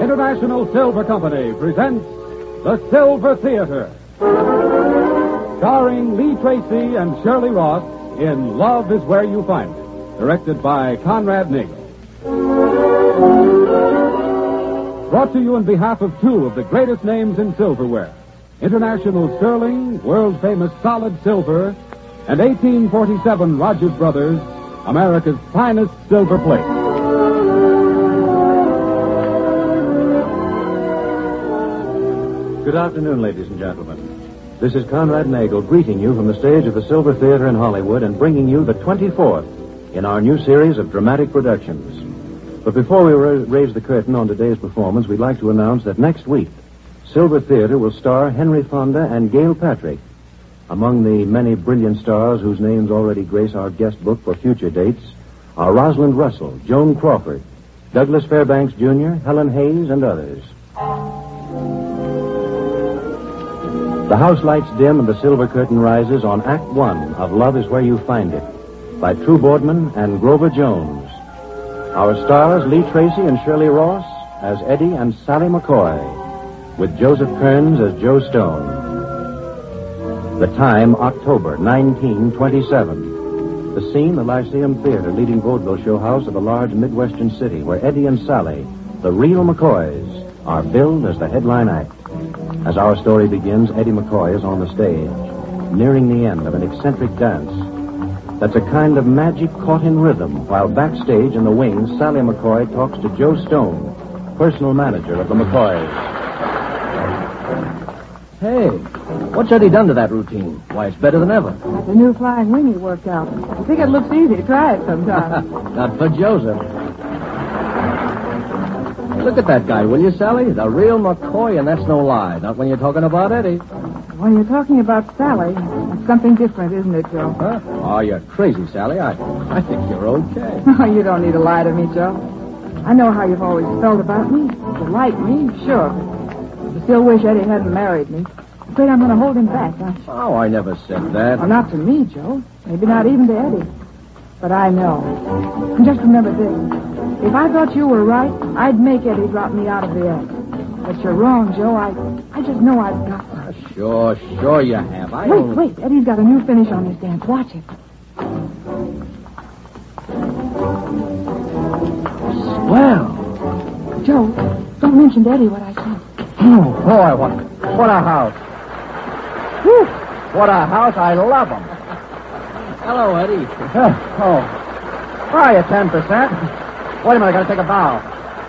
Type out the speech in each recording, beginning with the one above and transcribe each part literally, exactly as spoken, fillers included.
International Silver Company presents The Silver Theater. Starring Lee Tracy and Shirley Ross in Love Is Where You Find It. Directed by Conrad Nagel. Brought to you on behalf of two of the greatest names in silverware. International Sterling, world-famous solid silver, and eighteen forty-seven Rogers Brothers, America's finest silver plate. Good afternoon, ladies and gentlemen. This is Conrad Nagel greeting you from the stage of the Silver Theater in Hollywood and bringing you the twenty-fourth in our new series of dramatic productions. But before we ra- raise the curtain on today's performance, we'd like to announce that next week, Silver Theater will star Henry Fonda and Gail Patrick. Among the many brilliant stars whose names already grace our guest book for future dates are Rosalind Russell, Joan Crawford, Douglas Fairbanks Junior, Helen Hayes, and others. The house lights dim and the silver curtain rises on Act One of Love Is Where You Find It by True Boardman and Grover Jones. Our stars, Lee Tracy and Shirley Ross as Eddie and Sally McCoy, with Joseph Kearns as Joe Stone. The time, October nineteen twenty-seven. The scene, the Lyceum Theater, leading vaudeville show house of a large Midwestern city where Eddie and Sally, the real McCoys, are billed as the headline act. As our story begins, Eddie McCoy is on the stage, nearing the end of an eccentric dance. That's a kind of magic caught in rhythm, while backstage in the wings, Sally McCoy talks to Joe Stone, personal manager of the McCoys. Hey, what's Eddie done to that routine? Why, it's better than ever. That's a new flying wing he worked out. I think it looks easy. Try it sometime. Not for Joseph. Look at that guy, will you, Sally? The real McCoy, and that's no lie. Not when you're talking about Eddie. When you're talking about Sally, that's something different, isn't it, Joe? Huh? Oh, you're crazy, Sally. I, I think you're okay. Oh, you don't need to lie to me, Joe. I know how you've always felt about me. You like me, sure. But you still wish Eddie hadn't married me. I'm afraid I'm going to hold him back, aren't you? Oh, I never said that. Well, not to me, Joe. Maybe not even to Eddie. But I know. And just remember this. If I thought you were right, I'd make Eddie drop me out of the act. But you're wrong, Joe. I I just know I've got to. Uh, sure, sure you have. I Wait, only... wait. Eddie's got a new finish on his dance. Watch it. Swell. Joe, don't mention to Eddie what I said. Oh, boy, what, what a house. Whew, what a house. I love him. Hello, Eddie. oh. Oh, you're ten percent. Wait a minute, I gotta take a bow.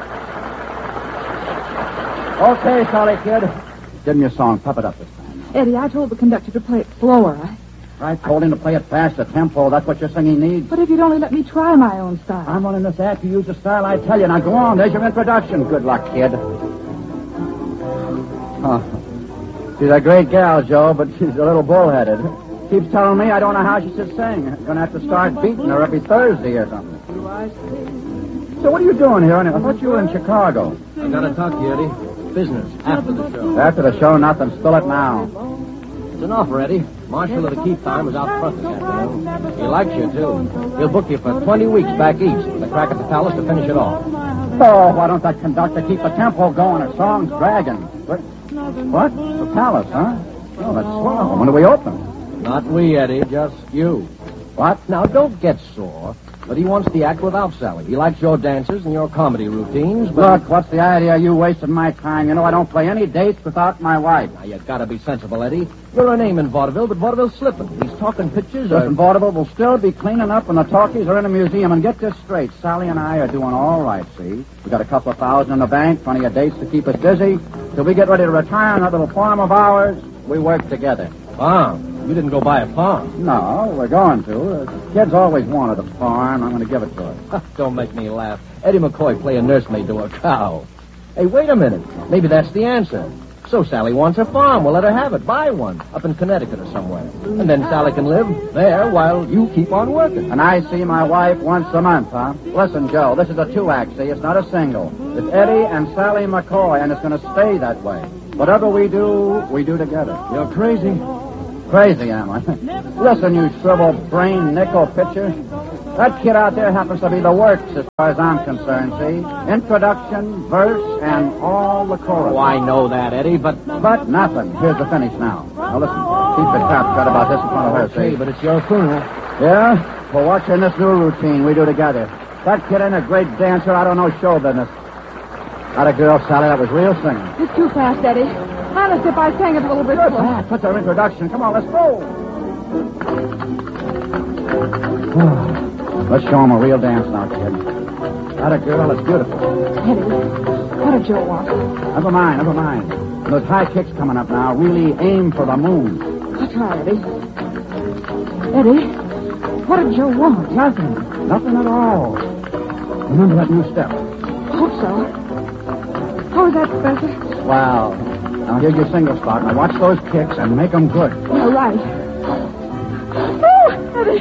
Okay, Sally, kid. Give me a song. Pop it up this time. Eddie, I told the conductor to play it slower. I... I told him to play it fast, the tempo. That's what your singing needs. But if you'd only let me try my own style. I'm running this act. You use the style I tell you. Now go on. There's your introduction. Good luck, kid. Oh. She's a great gal, Joe, but she's a little bullheaded. Keeps telling me I don't know how she should sing. I'm gonna have to start beating her every Thursday or something. So what are you doing here? I thought you were in Chicago. I gotta talk to you, Eddie. Business. After the show. After the show, nothing. Spill it now. It's an offer, Eddie. Marshal of the Keith Time is out front this afternoon. He likes you, too. He'll book you for twenty weeks back east with a crack at the Palace to finish it off. Oh, why don't that conductor keep the tempo going? Her song's dragging. What? What? The Palace, huh? Oh, that's swell. When do we open? Not we, Eddie. Just you. What? Now, don't get sore. But he wants the act without Sally. He likes your dances and your comedy routines, but... Look, what's the idea of you wasting my time? You know I don't play any dates without my wife. Now, you gotta be sensible, Eddie. You're a name in vaudeville, but vaudeville's slipping. He's talking pictures Listen, of... vaudeville will still be cleaning up when the talkies are in a museum. And get this straight, Sally and I are doing all right, see? We got a couple of thousand in the bank, plenty of dates to keep us busy. Till we get ready to retire on that little farm of ours, we work together. Farm? You didn't go buy a farm. No, we're going to. The kid's always wanted a farm. I'm going to give it to her. Don't make me laugh. Eddie McCoy play a nursemaid to a cow. Hey, wait a minute. Maybe that's the answer. So Sally wants a farm. We'll let her have it. Buy one up in Connecticut or somewhere. And then Sally can live there while you keep on working. And I see my wife once a month, huh? Listen, Joe, this is a two-act, see? It's not a single. It's Eddie and Sally McCoy, and it's going to stay that way. Whatever we do, we do together. You're crazy. Crazy, am I? Listen, you shriveled brain nickel pitcher. That kid out there happens to be the works as far as I'm concerned, see? Introduction, verse, and all the chorus. Oh, I know that, Eddie, but... But nothing. Here's the finish now. Now listen, keep your trap shut about this in front of her, Okay, see? but it's your funeral. Yeah? Well, watch her in this new routine we do together. That kid ain't a great dancer. I don't know show business. Not a girl, Sally. That was real singing. It's too fast, Eddie. Honest, if I sang it a little bit Good slow. lad. That's our introduction. Come on, let's go. Let's show him a real dance now, kid. That a girl is beautiful. Eddie, what did Joe want? Never mind, never mind. Those high kicks coming up now. Really aim for the moon. I'll try, Eddie. Eddie, what did Joe want? Nothing. Nothing at all. Remember that new step? Hope so. How is that, Professor? Wow. Now, here's your single spot. Now, watch those kicks and make them good. You're right. Oh, Eddie.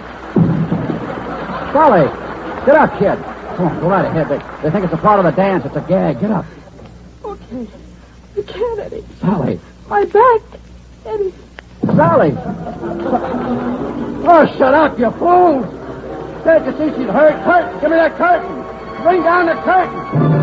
Sally, get up, kid. Come on, go right ahead. They, they think it's a part of the dance. It's a gag. Get up. Okay. You can't, Eddie. Sally. My back. Eddie. Sally. Oh, shut up, you fool. Can't you see she's hurt? Curtain. Give me that curtain. Bring down the curtain.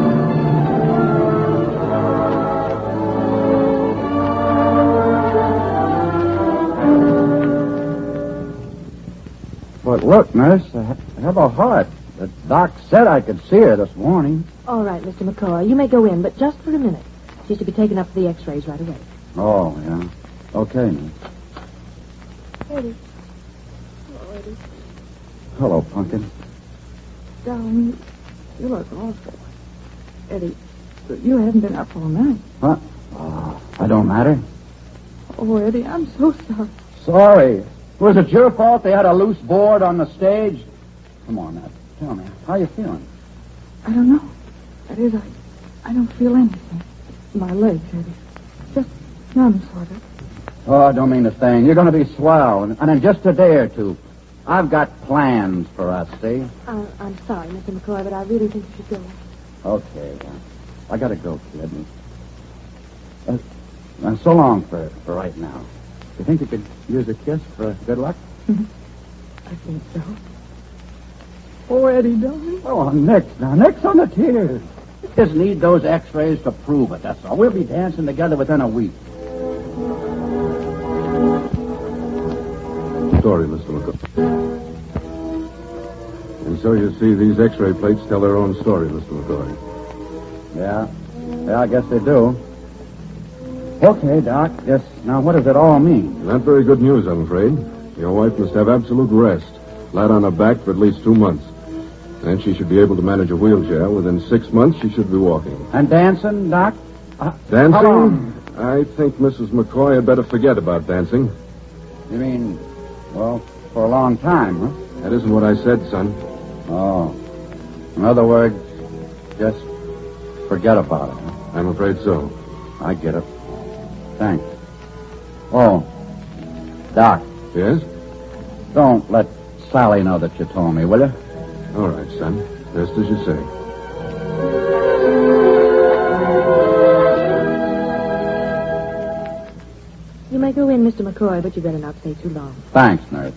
But look, nurse, I have a heart. The doc said I could see her this morning. All right, Mister McCoy, you may go in, but just for a minute. She's to be taken up for the x-rays right away. Oh, yeah. Okay, nurse. Eddie. Hello, Eddie. Hello, Pumpkin. Darling, you look awful. Eddie, you haven't been up all night. Huh? Oh, that don't matter. Oh, Eddie, I'm so sorry. Sorry. Was it your fault they had a loose board on the stage? Come on, now. Tell me, how you feeling? I don't know. That is, I, I don't feel anything. My legs, Eddie. Just numb, sort of. Oh, I don't mean to thing. You're going to be swell. And, and in just a day or two, I've got plans for us, see? Uh, I'm sorry, Mister McCoy, but I really think you should go. Okay, well, I got to go, kid. Uh, uh, so long for, for right now. You think you could use a kiss for good luck? I think so. Oh, Eddie, darling. Oh, nix. Now, nix on the tears. Just need those x-rays to prove it, that's all. We'll be dancing together within a week. Story, Mister McCoy. And so you see, these x-ray plates tell their own story, Mister McCoy. Yeah. Yeah, I guess they do. Okay, Doc. Yes. Now, what does it all mean? Not very good news, I'm afraid. Your wife must have absolute rest, flat on her back for at least two months. Then she should be able to manage a wheelchair. Within six months, she should be walking. And dancing, Doc? Uh, Dancing? How long? I think Missus McCoy had better forget about dancing. You mean, well, for a long time, huh? That isn't what I said, son. Oh. In other words, just forget about it, huh? I'm afraid so. I get it. Thanks. Oh, Doc, Yes? don't let Sally know that you told me, will you? All right, son. Just as you say. You may go in, Mister McCoy, but you better not stay too long. Thanks, nurse.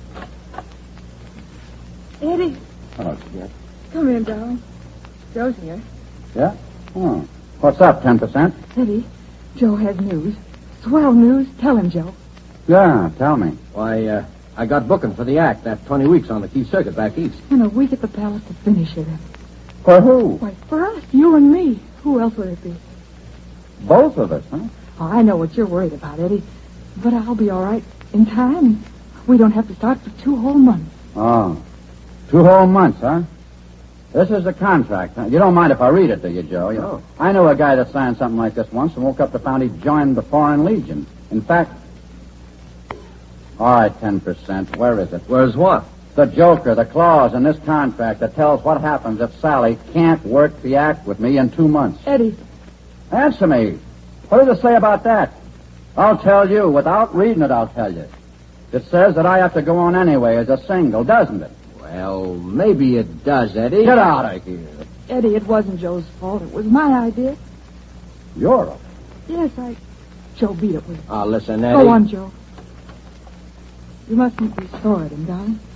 Eddie, Oh, yes. come in, darling. Joe's here. Yeah? Oh. What's up, ten percent? Eddie, Joe has news. Swell news. Tell him, Joe. Yeah, tell me. Why, uh, I got booking for the act, that twenty weeks on the Key Circuit back east. And a week at the palace to finish it. For who? Why, for us, you and me. Who else would it be? Both of us, huh? Oh, I know what you're worried about, Eddie. But I'll be all right in time. We don't have to start for two whole months. Oh. Two whole months, huh? This is the contract, huh? You don't mind if I read it, do you, Joe? You No. I know a guy that signed something like this once and woke up to find he'd joined the Foreign Legion. In fact... All right, ten percent. Where is it? Where's what? The joker, the clause in this contract that tells what happens if Sally can't work the act with me in two months. Eddie, Answer me. What does it say about that? I'll tell you. Without reading it, I'll tell you. It says that I have to go on anyway as a single, doesn't it? Well, maybe it does, Eddie. Get out of here. Eddie, it wasn't Joe's fault. It was my idea. You're a... Yes, I... Joe beat it with me. Oh, listen, Eddie. Go on, Joe. You mustn't be sore at him, darling.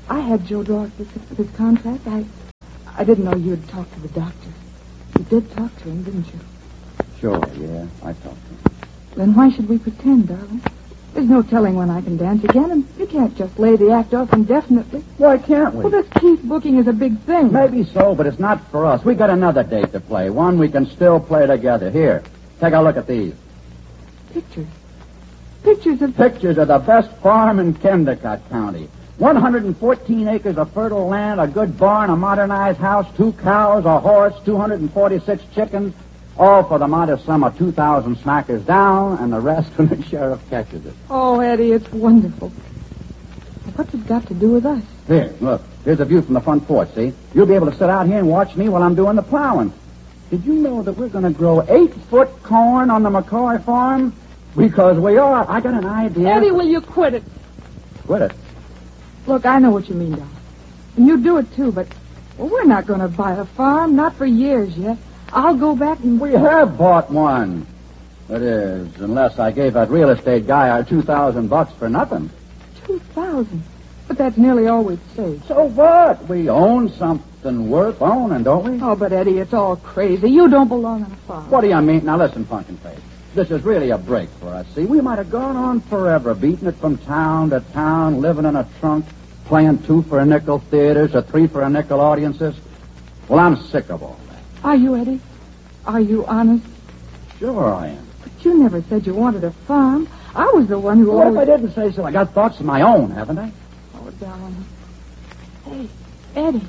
I had Joe draw up this, this contract. I I didn't know you'd talk to the doctor. You did talk to him, didn't you? Sure, yeah, I talked to him. Then why should we pretend, darling? There's no telling when I can dance again, and you can't just lay the act off indefinitely. Why can't we? Well, this Keith booking is a big thing. Maybe so, but it's not for us. We got another date to play, one we can still play together. Here, take a look at these. Pictures. Pictures of... Pictures of the best farm in Kendicott County. one hundred fourteen acres of fertile land, a good barn, a modernized house, two cows, a horse, two hundred forty-six chickens, all for the modest sum of two thousand smackers down, and the rest when the sheriff catches it. Oh, Eddie, it's wonderful. What's it got to do with us? Here, look. Here's a view from the front porch, see? You'll be able to sit out here and watch me while I'm doing the plowing. Did you know that we're going to grow eight-foot corn on the McCoy farm? Because we are. I got an idea. Eddie, will you quit it? Quit it? Look, I know what you mean, darling. And you do it, too, but... Well, we're not going to buy a farm. Not for years yet. I'll go back and... We have bought one. That is, unless I gave that real estate guy our two thousand bucks for nothing. Two thousand? But that's nearly all we've saved. So what? We own something worth owning, don't we? Oh, but Eddie, it's all crazy. You don't belong on a farm. What do you mean? Now listen, Pumpkin Face. This is really a break for us, see? We might have gone on forever, beating it from town to town, living in a trunk, playing two for a nickel theaters or three for a nickel audiences. Well, I'm sick of all that. Are you, Eddie? Are you honest? Sure I am. But you never said you wanted a farm. I was the one who Well, always... if I didn't say so, I got thoughts of my own, haven't I? Oh, darling. Hey, Eddie,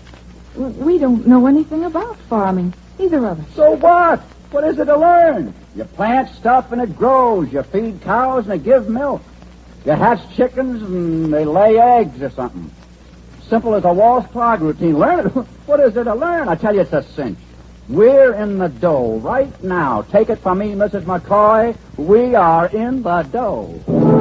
w- we don't know anything about farming, either of us. So what? What is it to learn? You plant stuff and it grows. You feed cows and they give milk. You hatch chickens and they lay eggs or something. Simple as a Walsh Clog routine. Learn it. What is there to learn? I tell you, it's a cinch. We're in the dough right now. Take it from me, Missus McCoy. We are in the dough.